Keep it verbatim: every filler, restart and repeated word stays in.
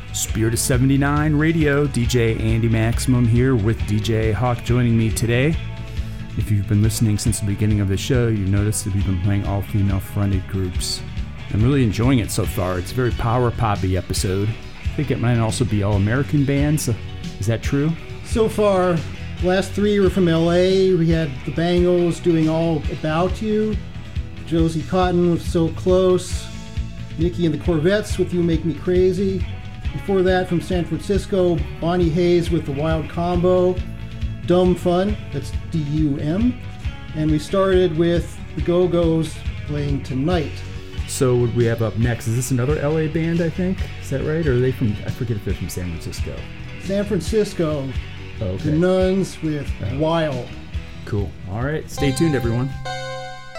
Spirit of seventy-nine Radio, D J Andy Maximum here with D J Hawk joining me today. If you've been listening since the beginning of the show, you've noticed that we've been playing all female fronted groups. I'm really enjoying it so far. It's a very power poppy episode. I think it might also be all American bands. Is that true? So far, last three were from L A. We had the Bangles doing All About You, Josie Cotton with So Close, Nikki and the Corvettes with You Make Me Crazy. Before that, from San Francisco, Bonnie Hayes with The Wild Combo, Dumb Fun, that's D U M, and we started with the Go-Go's playing Tonight. So what we have up next, is this another L A band, I think? Is that right? Or are they from, I forget if they're from San Francisco. San Francisco, oh, okay. The Nuns with oh. Wild. Cool. All right, stay tuned, everyone.